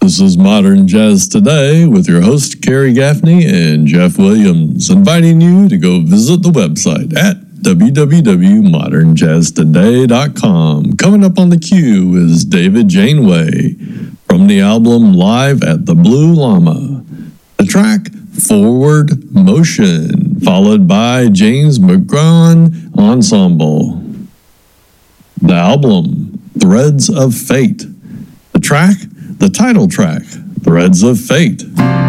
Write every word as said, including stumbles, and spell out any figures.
This is Modern Jazz Today with your host, Kerry Gaffney and Jeff Williams, inviting you to go visit the website at w w w dot modern jazz today dot com. Coming up on the queue is David Janeway from the album Live at the Blue Llama. The track, Forward Motion, followed by James McGrawan Ensemble. The album, Threads of Fate. The track, the title track, Threads of Fate.